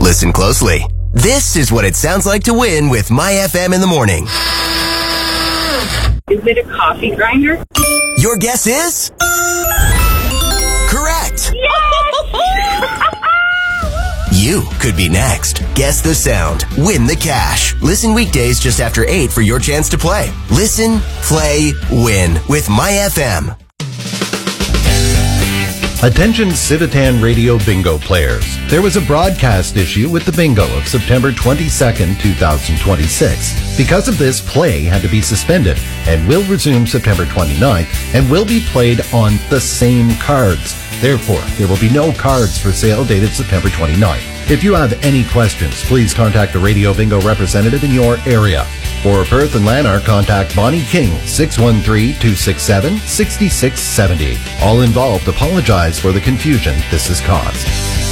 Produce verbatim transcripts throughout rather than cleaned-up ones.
Listen closely. This is what it sounds like to win with My F M in the morning. Is it a coffee grinder? Your guess is? Correct. Yes! You could be next. Guess the sound. Win the cash. Listen weekdays just after eight for your chance to play. Listen, play, win with My F M. Attention Civitan Radio Bingo players. There was a broadcast issue with the bingo of September twenty-second, twenty twenty-six. Because of this, play had to be suspended and will resume September twenty-ninth and will be played on the same cards. Therefore, there will be no cards for sale dated September twenty-ninth. If you have any questions, please contact the Radio Bingo representative in your area. For Perth and Lanark, contact Bonnie King, six one three, two six seven, six six seven zero. All involved apologize for the confusion this has caused.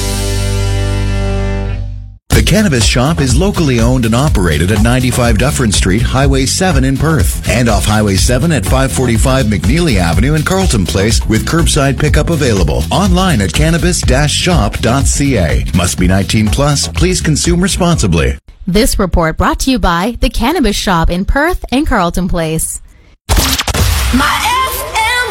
The Cannabis Shop is locally owned and operated at ninety-five Dufferin Street, Highway seven in Perth, and off Highway seven at five forty-five McNeely Avenue in Carlton Place with curbside pickup available. Online at cannabis dash shop dot c a. Must be nineteen plus. Please consume responsibly. This report brought to you by The Cannabis Shop in Perth and Carlton Place. My F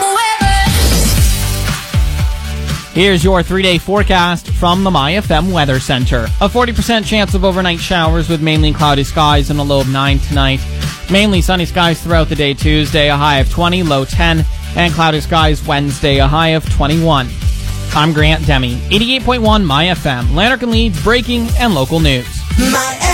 M weather. Here's your three-day forecast from the My F M Weather Center. A forty percent chance of overnight showers with mainly cloudy skies and a low of nine tonight. Mainly sunny skies throughout the day Tuesday, a high of twenty, low ten, and cloudy skies Wednesday, a high of twenty-one. I'm Grant Demi, eighty-eight point one My F M, Lanark and Leeds breaking and local news. My